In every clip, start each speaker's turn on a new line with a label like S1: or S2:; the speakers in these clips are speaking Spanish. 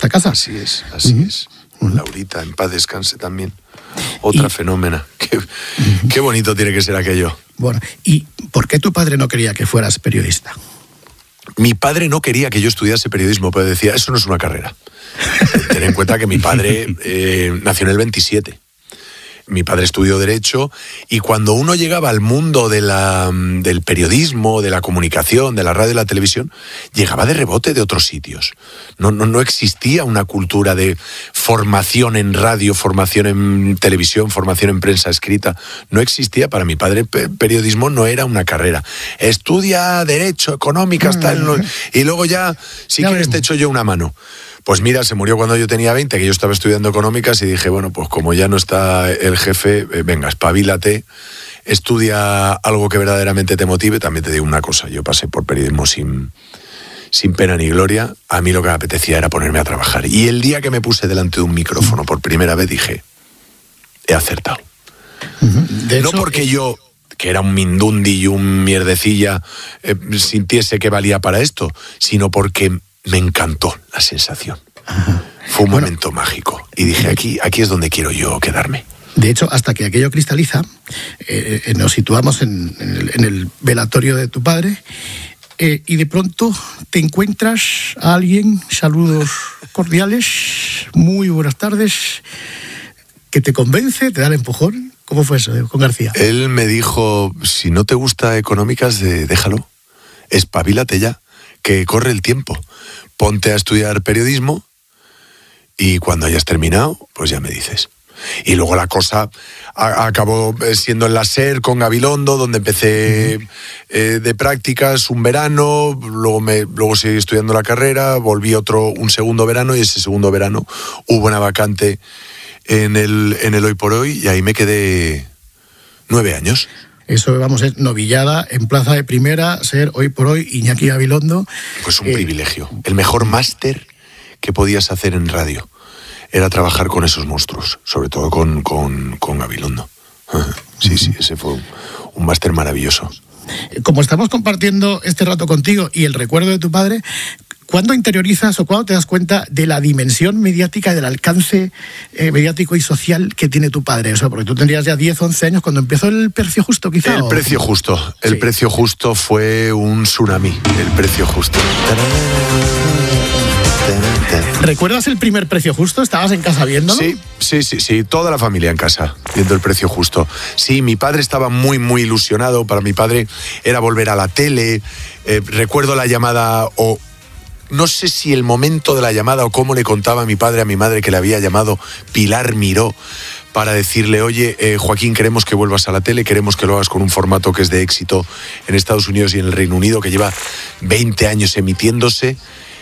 S1: esta casa.
S2: Así es. Laurita, en paz descanse también. Otra fenómena. Qué bonito tiene que ser aquello.
S1: Bueno, ¿y por qué tu padre no quería que fueras periodista?
S2: Mi padre no quería que yo estudiase periodismo, pero decía, eso no es una carrera. Ten en cuenta que mi padre nació en el 27. Mi padre estudió Derecho y cuando uno llegaba al mundo del periodismo, de la comunicación, de la radio y la televisión, llegaba de rebote de otros sitios. No existía una cultura de formación en radio, formación en televisión, formación en prensa escrita. No existía. Para mi padre periodismo no era una carrera. Estudia Derecho, Económicas, tal, y luego ya, si quieres, te echo yo una mano. Pues mira, se murió cuando yo tenía 20, que yo estaba estudiando Económicas y dije, bueno, pues como ya no está el jefe, venga, espabilate, estudia algo que verdaderamente te motive. También te digo una cosa, yo pasé por periodismo sin pena ni gloria. A mí lo que me apetecía era ponerme a trabajar. Y el día que me puse delante de un micrófono por primera vez dije, he acertado. No porque yo, que era un mindundi y un mierdecilla, sintiese que valía para esto, sino porque me encantó la sensación. Fue un momento mágico. Y dije, aquí es donde quiero yo quedarme.
S1: De hecho, hasta que aquello cristaliza, nos situamos en el velatorio de tu padre, y de pronto te encuentras a alguien, saludos cordiales, muy buenas tardes, que te convence, te da el empujón. ¿Cómo fue eso con García?
S2: Él me dijo, si no te gusta Económicas, déjalo, espabilate ya, que corre el tiempo. Ponte a estudiar periodismo y cuando hayas terminado, pues ya me dices. Y luego la cosa acabó siendo en la SER con Gabilondo, donde empecé de prácticas un verano, luego seguí estudiando la carrera, volví un segundo verano y ese segundo verano hubo una vacante en el Hoy por Hoy y ahí me quedé 9 años.
S1: Eso, vamos, es novillada en plaza de primera, ser Hoy por Hoy Iñaki Gabilondo.
S2: Pues un privilegio. El mejor máster que podías hacer en radio era trabajar con esos monstruos, sobre todo con Gabilondo. Sí, ese fue un máster maravilloso.
S1: Como estamos compartiendo este rato contigo y el recuerdo de tu padre, ¿cuándo interiorizas o cuándo te das cuenta de la dimensión mediática, del alcance mediático y social que tiene tu padre? O sea, porque tú tendrías ya 10, 11 años cuando empezó el Precio Justo, quizá.
S2: El Precio Justo. El Precio Justo fue un tsunami. El Precio Justo.
S1: ¿Recuerdas el primer Precio Justo? ¿Estabas en casa viéndolo?
S2: Sí, toda la familia en casa, viendo el Precio Justo. Sí, mi padre estaba muy, muy ilusionado. Para mi padre era volver a la tele. Recuerdo la llamada, o no sé si el momento de la llamada o cómo le contaba mi padre a mi madre que le había llamado Pilar Miró para decirle, oye, Joaquín, queremos que vuelvas a la tele, queremos que lo hagas con un formato que es de éxito en Estados Unidos y en el Reino Unido, que lleva 20 años emitiéndose.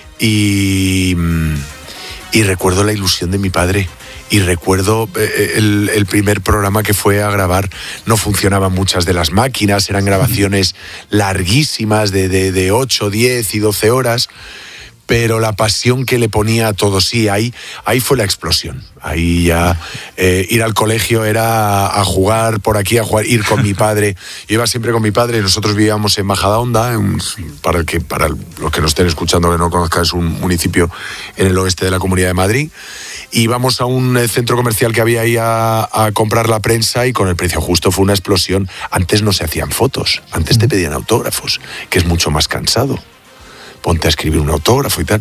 S2: Y recuerdo la ilusión de mi padre y recuerdo el primer programa que fue a grabar. No funcionaban muchas de las máquinas, eran grabaciones larguísimas de 8, 10 y 12 horas, pero la pasión que le ponía a todo, sí, ahí fue la explosión. Ahí ya ir al colegio era a jugar por aquí, ir con mi padre. Yo iba siempre con mi padre, nosotros vivíamos en Majadahonda, para los que nos estén escuchando que no conozcan, es un municipio en el oeste de la Comunidad de Madrid. Íbamos a un centro comercial que había ahí a comprar la prensa y con el Precio Justo fue una explosión. Antes no se hacían fotos, antes te pedían autógrafos, que es mucho más cansado. Ponte a escribir un autógrafo y tal,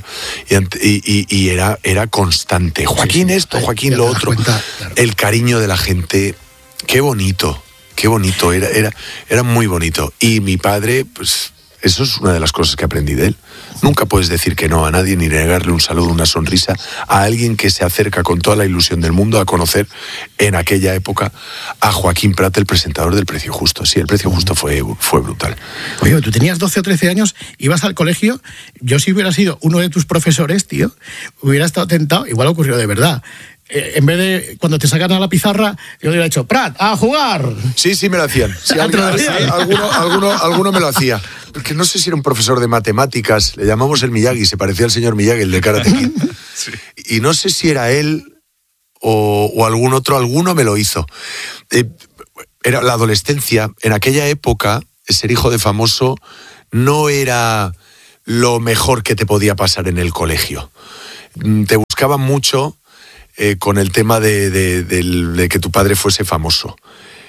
S2: y era constante. Joaquín esto, Joaquín lo otro. El cariño de la gente, qué bonito, era muy bonito. Y mi padre, pues eso es una de las cosas que aprendí de él. Nunca puedes decir que no a nadie ni negarle un saludo, una sonrisa a alguien que se acerca con toda la ilusión del mundo a conocer en aquella época a Joaquín Prat, el presentador del Precio Justo. Sí, el Precio Justo fue brutal.
S1: Oye, tú tenías 12 o 13 años, ibas al colegio. Yo, si hubiera sido uno de tus profesores, tío, hubiera estado tentado, igual ocurrió de verdad. En vez de cuando te sacan a la pizarra, yo le hubiera dicho, Prat, a jugar.
S2: Sí, me lo hacían. Sí, alguno me lo hacía. Que no sé si era un profesor de matemáticas, le llamamos el Miyagi, se parecía al señor Miyagi, el de Karate Kid. Sí. Y no sé si era él o algún otro, alguno me lo hizo. Era la adolescencia. En aquella época, ser hijo de famoso no era lo mejor que te podía pasar en el colegio. Te buscaban mucho con el tema de que tu padre fuese famoso.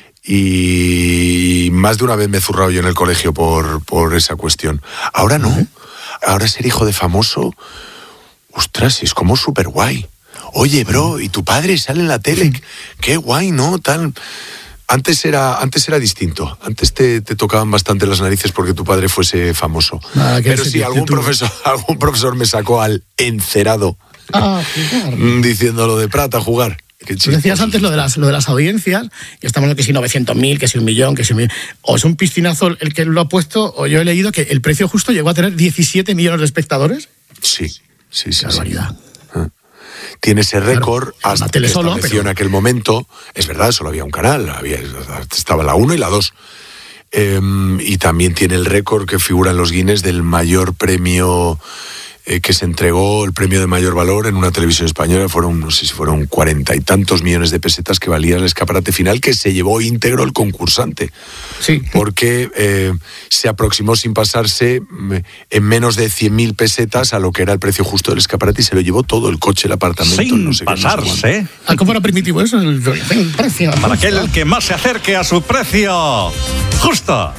S2: Y más de una vez me he zurrado yo en el colegio por esa cuestión. Ahora no. Ahora ser hijo de famoso, ostras, es como súper guay. Oye, bro, ¿y tu padre sale en la tele? Qué guay, ¿no? Tal. Antes era distinto. Antes te tocaban bastante las narices porque tu padre fuese famoso. Pero sí, algún profesor me sacó al encerado diciendo lo de Prat a jugar.
S1: Tú decías antes lo de las audiencias, y estamos en que si 900.000, que si 1 millón, que si 1 millón. O es un piscinazo el que lo ha puesto, o yo he leído que El Precio Justo llegó a tener 17 millones de espectadores.
S2: Sí.
S1: Qué barbaridad.
S2: Tiene ese récord,
S1: claro,
S2: hasta
S1: la tele
S2: que
S1: solo,
S2: estableció en aquel momento. Es verdad, solo había un canal, estaba la 1 y la 2. Y también tiene el récord que figura en los Guinness del mayor premio que se entregó, el premio de mayor valor en una televisión española. No sé si fueron 40 y tantos millones de pesetas que valía el escaparate final, que se llevó íntegro el concursante.
S1: Sí.
S2: Porque se aproximó sin pasarse en menos de 100.000 pesetas a lo que era el precio justo del escaparate, y se lo llevó todo, el coche, el apartamento.
S3: Sin
S2: no sé
S3: pasarse.
S1: ¿Cómo era primitivo eso? El precio.
S3: Para aquel que más se acerque a su precio justo.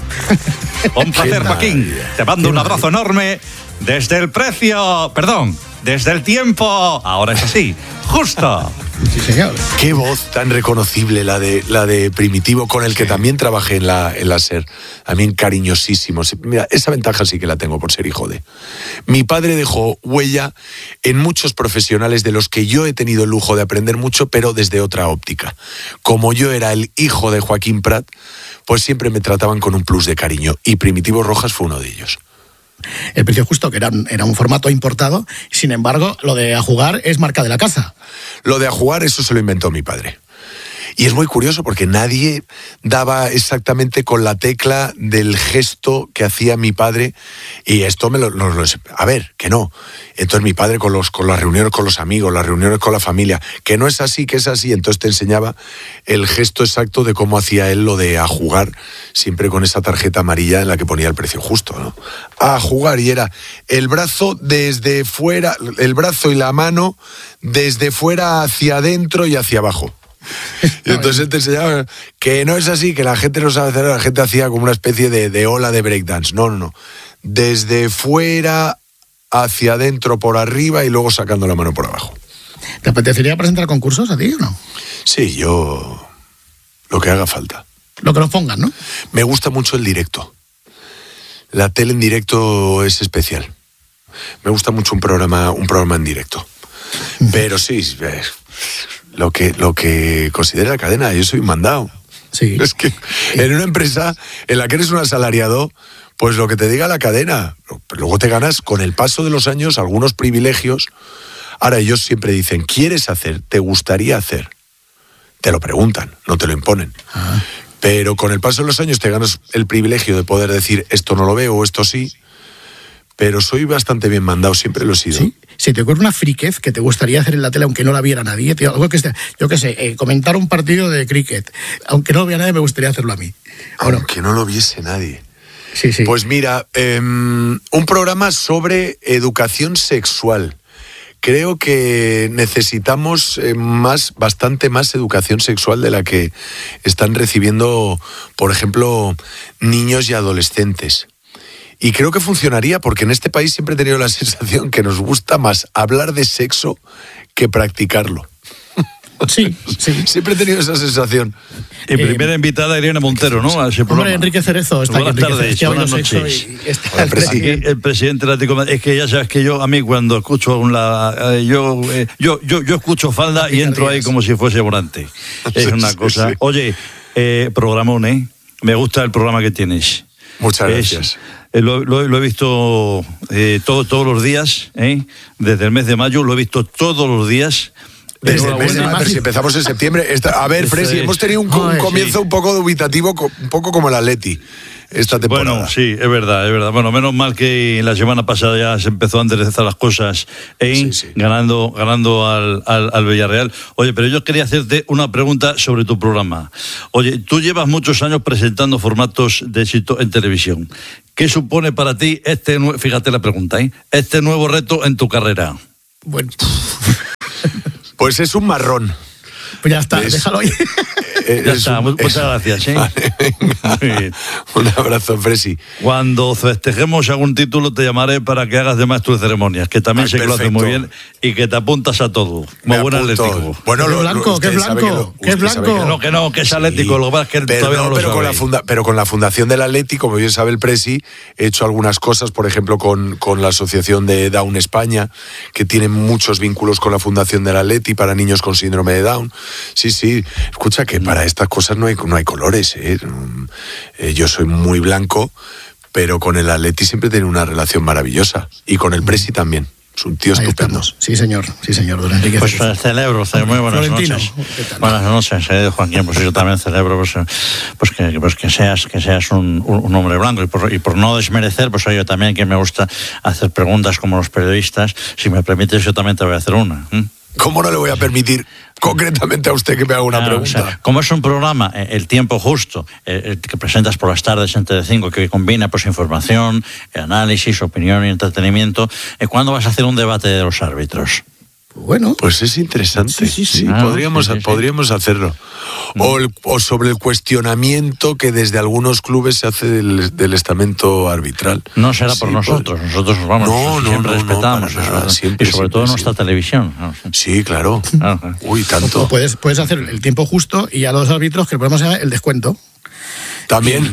S3: Un placer, Joaquín. Te mando un abrazo enorme desde el precio, desde el tiempo. Ahora es así, justo.
S1: Sí, señor.
S2: Qué voz tan reconocible la de Primitivo, con el que también trabajé en la SER. También cariñosísimo. Mira, esa ventaja sí que la tengo por ser hijo de. Mi padre dejó huella en muchos profesionales de los que yo he tenido el lujo de aprender mucho, pero desde otra óptica. Como yo era el hijo de Joaquín Prat, pues siempre me trataban con un plus de cariño, y Primitivo Rojas fue uno de ellos.
S1: El Precio Justo, que era un formato importado, sin embargo, lo de A Jugar es marca de la casa.
S2: Lo de A Jugar, eso se lo inventó mi padre. Y es muy curioso porque nadie daba exactamente con la tecla del gesto que hacía mi padre, y esto a ver, que no. Entonces mi padre con las reuniones con los amigos, las reuniones con la familia, que no es así, que es así, entonces te enseñaba el gesto exacto de cómo hacía él lo de A Jugar, siempre con esa tarjeta amarilla en la que ponía el precio justo, ¿no? A Jugar, y era el brazo desde fuera, el brazo y la mano desde fuera hacia adentro y hacia abajo. Y entonces te enseñaba que no es así, que la gente no sabe hacer, la gente hacía como una especie de ola de breakdance. No. Desde fuera hacia adentro por arriba y luego sacando la mano por abajo.
S1: ¿Te apetecería presentar concursos a ti o no?
S2: Sí, yo lo que haga falta.
S1: Lo que nos pongan, ¿no?
S2: Me gusta mucho el directo. La tele en directo es especial. Me gusta mucho un programa en directo. Pero sí, lo que considera la cadena, yo soy mandado.
S1: Sí.
S2: Es que en una empresa en la que eres un asalariado, pues lo que te diga la cadena. Luego te ganas con el paso de los años algunos privilegios. Ahora ellos siempre dicen, ¿quieres hacer? ¿Te gustaría hacer? Te lo preguntan, no te lo imponen. Pero con el paso de los años te ganas el privilegio de poder decir, esto no lo veo o esto sí. Pero soy bastante bien mandado, siempre lo he sido.
S1: ¿Sí? Si te ocurre una friquez que te gustaría hacer en la tele aunque no la viera nadie, tío, algo que yo qué sé, comentar un partido de cricket, aunque no lo viera nadie, me gustaría hacerlo a mí.
S2: Aunque no lo viese nadie.
S1: Sí.
S2: Pues mira, un programa sobre educación sexual. Creo que necesitamos bastante más educación sexual de la que están recibiendo, por ejemplo, niños y adolescentes. Y creo que funcionaría porque en este país siempre he tenido la sensación que nos gusta más hablar de sexo que practicarlo.
S1: Sí.
S2: Siempre he tenido esa sensación.
S3: Y primera invitada Irene Montero, ¿no? A ese programa.
S1: Hombre, Enrique Cerezo está
S3: Buenas
S1: aquí.
S3: tardes, buenas noches.
S1: Aquí
S3: el presidente de la Atlético de Madrid. Es que ya sabes que a mí cuando escucho yo escucho falda y entro ahí como si fuese volante. Es una cosa.
S2: Sí.
S3: Oye, programón, ¿eh? Me gusta el programa que tienes.
S2: Muchas gracias.
S3: Lo he visto todos los días, desde el mes de mayo, lo he visto todos los días.
S2: Desde el mes de mayo, si empezamos en septiembre. A ver, Fresi, hemos tenido un comienzo un poco dubitativo, un poco como el Atleti esta temporada.
S3: Bueno, sí, es verdad. Bueno, menos mal que la semana pasada ya se empezó a enderezar las cosas,
S2: Sí.
S3: ganando al Villarreal. Oye, pero yo quería hacerte una pregunta sobre tu programa. Oye, tú llevas muchos años presentando formatos de éxito en televisión. ¿Qué supone para ti fíjate la pregunta, este nuevo reto en tu carrera?
S1: Bueno,
S2: Pues es un marrón.
S1: Pues ya está, déjalo ahí.
S4: Ya está, muchas gracias. ¿Sí?
S2: Vale, venga. Un abrazo, Fresi.
S4: Cuando festejemos algún título te llamaré para que hagas de maestro de ceremonias, que también sé que lo haces muy bien y que te apuntas a todo. Como buen atlético.
S1: Bueno, ¿Qué es blanco? ¿Qué es blanco?
S4: Que es atlético, sí. Lo que pasa es que todavía no lo sabe.
S2: Pero con la fundación del Atleti, como bien sabe el Presi, he hecho algunas cosas, por ejemplo, con la asociación de Down España, que tiene muchos vínculos con la fundación del Atleti para niños con síndrome de Down. Sí, escucha que para estas cosas no hay colores, ¿eh? Yo soy muy blanco, pero con el Atleti siempre tiene una relación maravillosa. Y con el Presi también. Es un tío estupendo.
S1: Sí, señor, don Enrique.
S4: Pues celebro, muy buenas
S1: Florentino,
S4: noches. Buenas noches, Joaquín, pues yo también celebro que seas un hombre blanco y por no desmerecer, pues yo también que me gusta hacer preguntas como los periodistas, si me permites yo también te voy a hacer una.
S2: ¿Cómo no le voy a permitir concretamente a usted que me haga una pregunta?
S4: O sea, como es un programa, El Tiempo Justo, que presentas por las tardes en Telecinco, que combina pues información, análisis, opinión y entretenimiento, ¿cuándo vas a hacer un debate de los árbitros?
S1: Bueno,
S2: pues es interesante. Sí. Podríamos hacerlo. O sobre el cuestionamiento que desde algunos clubes se hace del estamento arbitral.
S4: No será por nosotros. Nosotros siempre respetamos eso.
S2: Siempre,
S4: y sobre todo nuestra televisión.
S2: Sí, claro. Uy, tanto.
S1: Puedes hacer el tiempo justo y a los árbitros que podemos hacer el descuento.
S2: También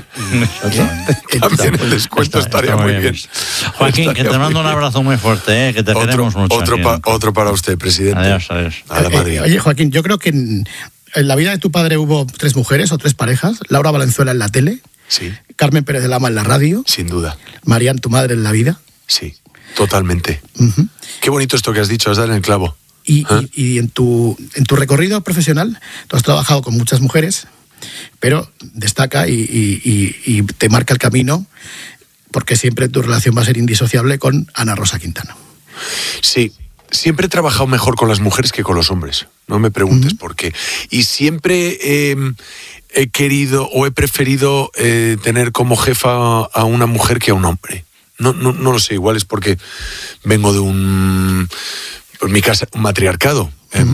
S2: el descuento estaría muy bien.
S4: Joaquín, que te mando un abrazo muy fuerte, que te queremos mucho.
S2: Otro para usted, presidente.
S4: Adiós.
S2: A la Madrid.
S1: Oye, Joaquín, yo creo que en la vida de tu padre hubo 3 mujeres o 3 parejas. Laura Valenzuela en la tele.
S2: Sí.
S1: Carmen Pérez de Lama en la radio.
S2: Sin duda.
S1: Marian, tu madre en la vida.
S2: Sí, totalmente. Qué bonito esto que has dicho, has dado en el clavo.
S1: Y en tu recorrido profesional, tú has trabajado con muchas mujeres, pero destaca y te marca el camino, porque siempre tu relación va a ser indisociable con Ana Rosa Quintana.
S2: Sí, siempre he trabajado mejor con las mujeres que con los hombres, no me preguntes por qué. Y siempre he querido o he preferido tener como jefa a una mujer que a un hombre. No lo sé, igual es porque vengo de en mi casa, un matriarcado.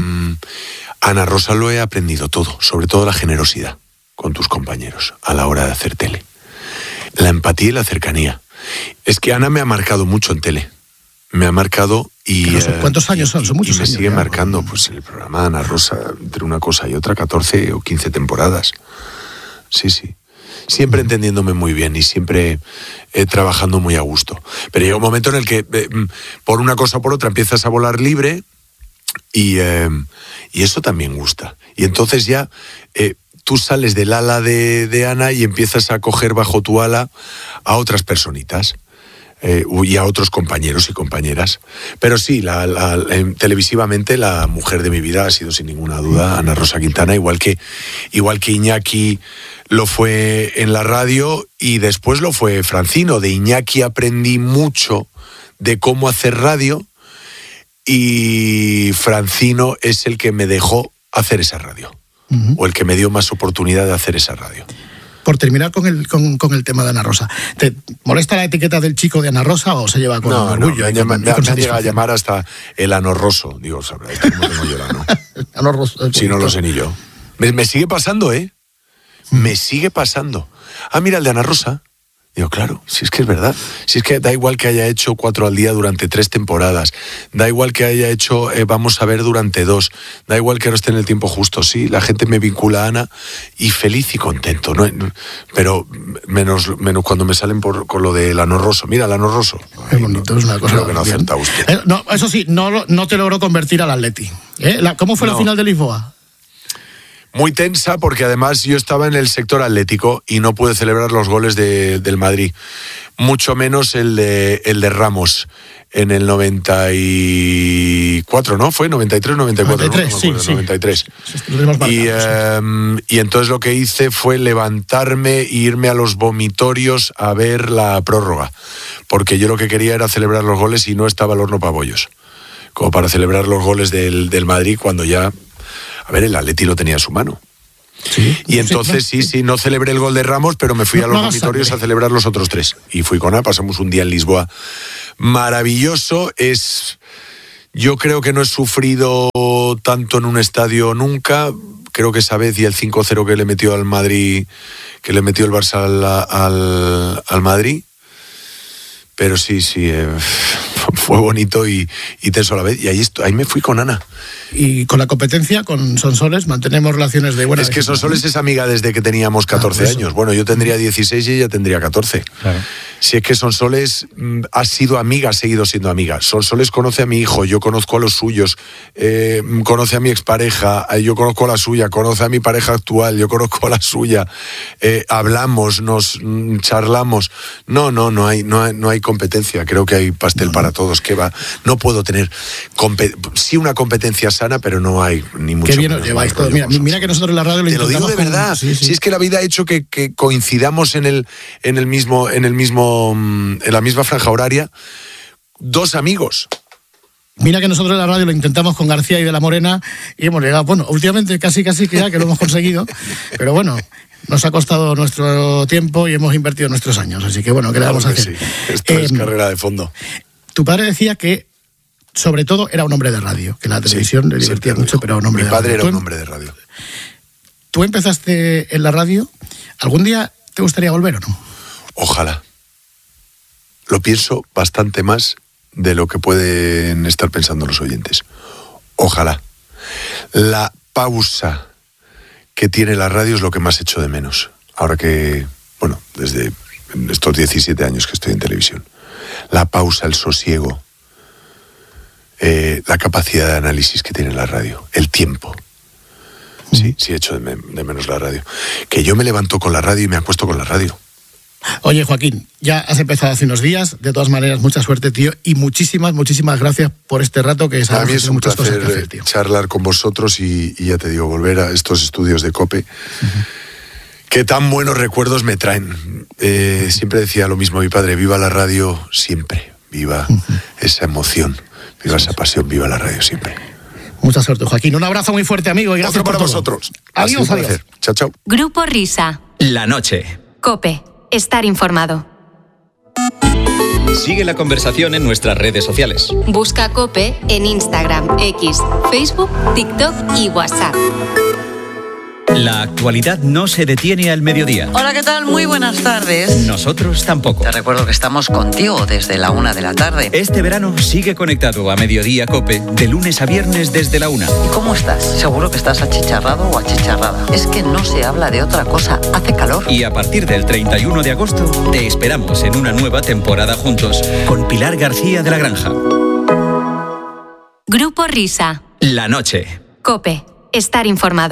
S2: Ana Rosa lo he aprendido todo, sobre todo la generosidad con tus compañeros a la hora de hacer tele. La empatía y la cercanía. Es que Ana me ha marcado mucho en tele. Me ha marcado y...
S1: ¿Cuántos años son? Son muchos años.
S2: Y me sigue marcando, pues el programa Ana Rosa, entre una cosa y otra, 14 o 15 temporadas. Sí. Siempre entendiéndome muy bien y siempre trabajando muy a gusto. Pero llega un momento en el que, por una cosa o por otra, empiezas a volar libre y eso también gusta. Y entonces ya tú sales del ala de Ana y empiezas a coger bajo tu ala a otras personitas. Y a otros compañeros y compañeras. Pero sí, televisivamente la mujer de mi vida ha sido sin ninguna duda Ana Rosa Quintana, igual que Iñaki lo fue en la radio y después lo fue Francino. De Iñaki aprendí mucho de cómo hacer radio y Francino es el que me dejó hacer esa radio, o el que me dio más oportunidad de hacer esa radio.
S1: Por terminar con el tema de Ana Rosa, ¿te molesta la etiqueta del chico de Ana Rosa o se lleva con orgullo?
S2: Me han llegado a llamar hasta el anorroso. Digo, sabrá, ¿cómo tengo yo el ano?
S1: Anorroso.
S2: Si no lo sé ni yo. Me sigue pasando, Me sigue pasando. Mira, el de Ana Rosa. Digo, claro, si es que es verdad. Si es que da igual que haya hecho 4 al día durante 3 temporadas. Da igual que haya hecho Vamos a ver durante 2. Da igual que no esté en el tiempo justo. Sí, la gente me vincula a Ana y feliz y contento. ¿No? Pero menos cuando me salen con lo del anorroso. Mira, el anorroso.
S1: Qué bonito, es una cosa.
S2: Creo que no acerta usted.
S1: No, eso sí, no te logró convertir al Atleti. ¿Cómo fue la final de Lisboa?
S2: Muy tensa porque además yo estaba en el sector atlético y no pude celebrar los goles del Madrid. Mucho menos el de Ramos en el 94, ¿no? ¿Fue 93 o 94?
S1: 93,
S2: ¿no?
S1: Sí.
S2: 93.
S1: Y
S2: entonces lo que hice fue levantarme e irme a los vomitorios a ver la prórroga. Porque yo lo que quería era celebrar los goles y no estaba el horno para bollos. Como para celebrar los goles del Madrid cuando ya... A ver, el Atleti lo tenía en su mano.
S1: Sí,
S2: y entonces sí, no celebré el gol de Ramos, pero me fui a los vomitorios a celebrar los otros 3. Y fui con Ana, pasamos un día en Lisboa maravilloso. Yo creo que no he sufrido tanto en un estadio nunca. Creo que esa vez y el 5-0 que le metió al Madrid, que le metió el Barça al Madrid. Pero sí, fue bonito y tenso a la vez. Y ahí me fui con Ana.
S1: Y con la competencia, con Sonsoles, mantenemos relaciones de buena.
S2: Es que Sonsoles es amiga desde que teníamos 14 años. Bueno, yo tendría 16 y ella tendría 14.
S3: Claro.
S2: Si es que Sonsoles ha sido amiga, ha seguido siendo amiga. Sonsoles conoce a mi hijo, yo conozco a los suyos, conoce a mi expareja, yo conozco a la suya, conoce a mi pareja actual, yo conozco a la suya. Hablamos, nos charlamos. No hay competencia. Creo que hay pastel para todos. ¿Qué va? No puedo tener sí una competencia sana, pero no hay ni mucho.
S1: Qué bien os lleváis todos. Mira que nosotros en la radio lo
S2: intentamos. Te lo digo de verdad. Sí. Si es que la vida ha hecho que coincidamos en la misma franja horaria, dos amigos.
S1: Mira que nosotros en la radio lo intentamos con García y de la Morena y hemos llegado, bueno, últimamente casi que ya que lo hemos conseguido, pero bueno, nos ha costado nuestro tiempo y hemos invertido nuestros años, así que bueno, ¿qué le vamos a hacer?
S2: Sí. Esto es carrera de fondo.
S1: Tu padre decía que sobre todo era un hombre de radio, que la televisión le divertía mucho, pero un hombre de radio.
S2: Mi padre era un hombre de radio.
S1: ¿Tú empezaste en la radio? ¿Algún día te gustaría volver o no?
S2: Ojalá. Lo pienso bastante más de lo que pueden estar pensando los oyentes. Ojalá. La pausa que tiene la radio es lo que más echo de menos. Ahora que, bueno, desde estos 17 años que estoy en televisión. La pausa, el sosiego, la capacidad de análisis que tiene la radio, el tiempo. Sí echo de menos la radio. Que yo me levanto con la radio y me acuesto con la radio.
S1: Oye, Joaquín, ya has empezado hace unos días. De todas maneras, mucha suerte, tío. Y muchísimas gracias por este rato que sabemos.
S2: A mí es un
S1: muchas
S2: placer
S1: cosas que hacer, tío.
S2: Charlar con vosotros y ya te digo, volver a estos estudios de COPE. Que tan buenos recuerdos me traen. Siempre decía lo mismo mi padre, viva la radio siempre. Viva esa emoción, viva esa pasión, viva la radio siempre.
S1: Mucha suerte, Joaquín. Un abrazo muy fuerte, amigo, y gracias
S2: para
S1: por todo.
S2: vosotros.
S1: Adiós.
S2: Chao, chao.
S5: Grupo Risa.
S6: La noche.
S5: COPE. Estar informado.
S6: Sigue la conversación en nuestras redes sociales.
S5: Busca COPE en Instagram, X, Facebook, TikTok y WhatsApp.
S6: La actualidad no se detiene al mediodía.
S7: Hola, ¿qué tal? Muy buenas tardes.
S6: Nosotros tampoco.
S7: Te recuerdo que estamos contigo desde la 1 de la tarde.
S6: Este verano sigue conectado a Mediodía COPE de lunes a viernes desde la 1.
S7: ¿Y cómo estás? Seguro que estás achicharrado o achicharrada. Es que no se habla de otra cosa. Hace calor.
S6: Y a partir del 31 de agosto te esperamos en una nueva temporada juntos con Pilar García de la Granja.
S5: Grupo Risa.
S6: La noche.
S5: COPE. Estar informado.